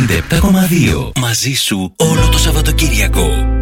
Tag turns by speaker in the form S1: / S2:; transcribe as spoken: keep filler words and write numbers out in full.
S1: πενήντα επτά κόμμα δύο. Μαζί σου όλο το Σαββατοκύριακο.